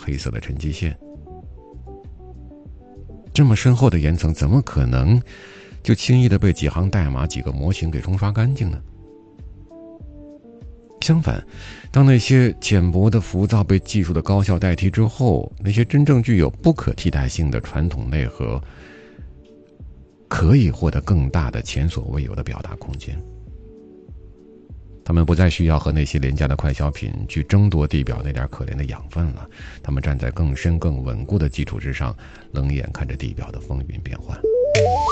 黑色的沉积线。这么深厚的岩层怎么可能就轻易的被几行代码、几个模型给冲刷干净呢？相反，当那些简薄的浮躁被技术的高效代替之后，那些真正具有不可替代性的传统内核可以获得更大的前所未有的表达空间。他们不再需要和那些廉价的快消品去争夺地表那点可怜的养分了，他们站在更深更稳固的基础之上，冷眼看着地表的风云变幻。